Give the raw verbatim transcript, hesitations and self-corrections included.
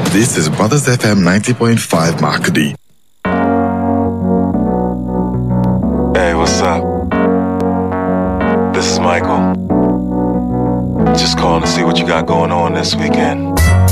This is Brothers F M ninety point five Makudi. Hey, what's up? This is Michael. Just calling to see what you got going on this weekend.